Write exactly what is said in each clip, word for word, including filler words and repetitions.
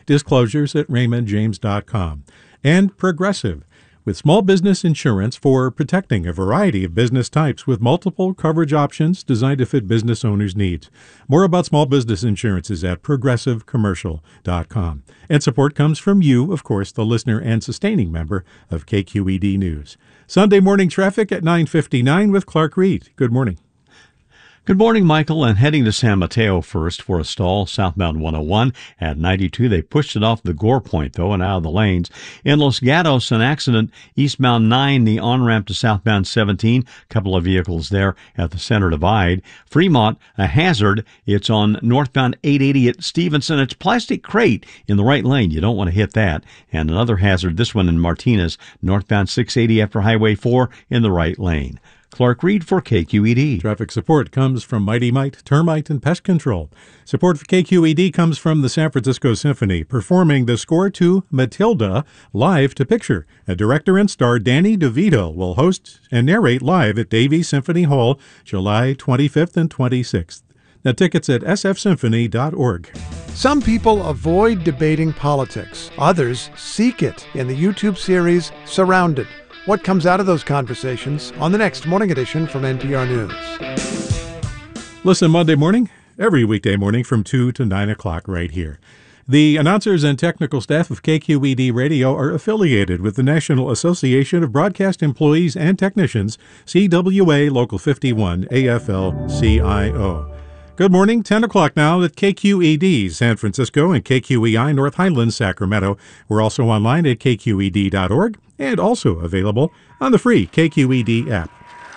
disclosures at raymond james dot com. And Progressive, with small business insurance for protecting a variety of business types with multiple coverage options designed to fit business owners' needs. More about small business insurances at progressive commercial dot com. And support comes from you, of course, the listener and sustaining member of K Q E D News. Sunday morning traffic at nine fifty-nine with Clark Reed. Good morning. Good morning, Michael, and heading to San Mateo first for a stall, southbound one oh one at ninety-two. They pushed it off the Gore Point, though, and out of the lanes. In Los Gatos, an accident, eastbound nine, the on-ramp to southbound seventeen. A couple of vehicles there at the center divide. Fremont, a hazard. It's on northbound eight eighty at Stevenson. It's plastic crate in the right lane. You don't want to hit that. And another hazard, this one in Martinez, northbound six eighty after Highway four in the right lane. Clark Reed for K Q E D. Traffic support comes from Mighty Mite, Termite, and Pest Control. Support for K Q E D comes from the San Francisco Symphony, performing the score to Matilda live to picture. A director and star, Danny DeVito, will host and narrate live at Davies Symphony Hall, July twenty-fifth and twenty-sixth. Now, tickets at s f symphony dot org. Some people avoid debating politics. Others seek it in the YouTube series Surrounded. What comes out of those conversations on the next Morning Edition from N P R News. Listen Monday morning, every weekday morning from two to nine o'clock right here. The announcers and technical staff of K Q E D Radio are affiliated with the National Association of Broadcast Employees and Technicians, C W A Local fifty-one, A F L C I O. Good morning, ten o'clock now at K Q E D San Francisco and K Q E I North Highlands, Sacramento. We're also online at k q e d dot org and also available on the free K Q E D app.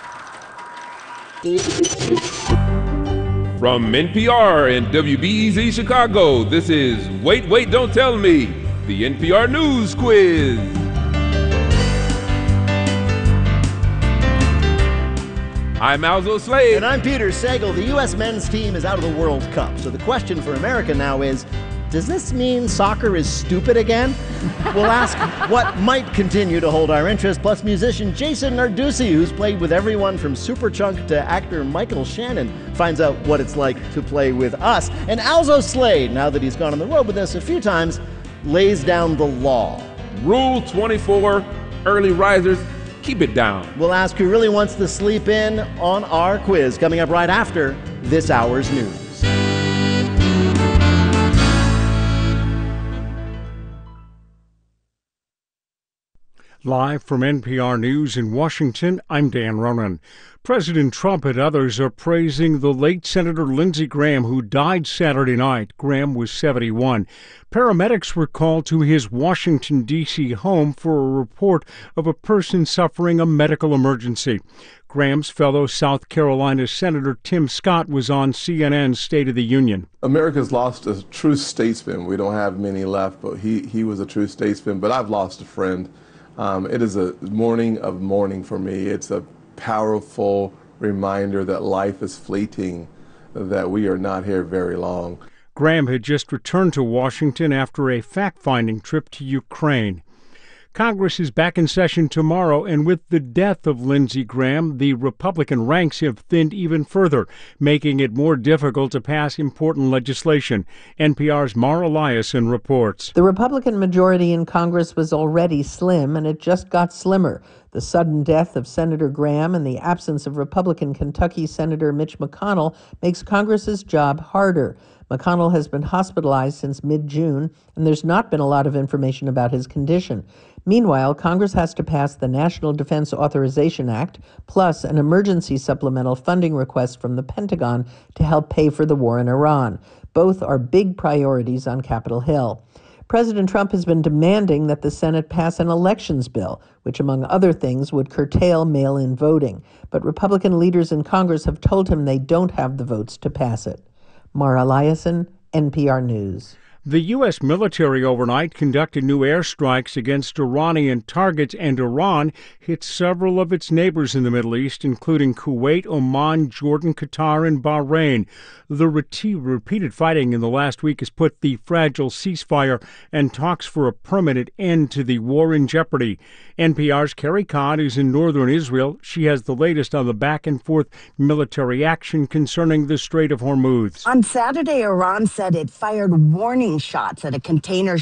From N P R and W B E Z Chicago, this is Wait, Wait, Don't Tell Me, the N P R News Quiz. I'm Alzo Slade. And I'm Peter Sagal. The U S men's team is out of the World Cup. So the question for America now is, does this mean soccer is stupid again? We'll ask what might continue to hold our interest, plus musician Jason Narducci, who's played with everyone from Superchunk to actor Michael Shannon, finds out what it's like to play with us. And Alzo Slade, now that he's gone on the road with us a few times, lays down the law. Rule twenty-four, early risers, keep it down. We'll ask who really wants to sleep in on our quiz, coming up right after this hour's news. Live from N P R News in Washington, I'm Dan Ronan. President Trump and others are praising the late Senator Lindsey Graham, who died Saturday night. Graham was seventy-one. Paramedics were called to his Washington, D C home for a report of a person suffering a medical emergency. Graham's fellow South Carolina Senator Tim Scott was on C N N's State of the Union. America's lost a true statesman. We don't have many left, but he, he was a true statesman. But I've lost a friend. Um, it is a morning of mourning for me. It's a powerful reminder that life is fleeting, that we are not here very long. Graham had just returned to Washington after a fact-finding trip to Ukraine. Congress is back in session tomorrow, and with the death of Lindsey Graham, the Republican ranks have thinned even further, making it more difficult to pass important legislation. N P R's Mara Liasson reports. The Republican majority in Congress was already slim, and it just got slimmer. The sudden death of Senator Graham and the absence of Republican Kentucky Senator Mitch McConnell makes Congress's job harder. McConnell has been hospitalized since mid-June, and there's not been a lot of information about his condition. Meanwhile, Congress has to pass the National Defense Authorization Act, plus an emergency supplemental funding request from the Pentagon to help pay for the war in Iran. Both are big priorities on Capitol Hill. President Trump has been demanding that the Senate pass an elections bill, which, among other things, would curtail mail-in voting. But Republican leaders in Congress have told him they don't have the votes to pass it. Mara Liasson, N P R News. The U S military overnight conducted new airstrikes against Iranian targets, and Iran hit several of its neighbors in the Middle East, including Kuwait, Oman, Jordan, Qatar, and Bahrain. The repeated fighting in the last week has put the fragile ceasefire and talks for a permanent end to the war in jeopardy. N P R's Carrie Codd is in northern Israel. She has the latest on the back-and-forth military action concerning the Strait of Hormuz. On Saturday, Iran said it fired warning shots at a container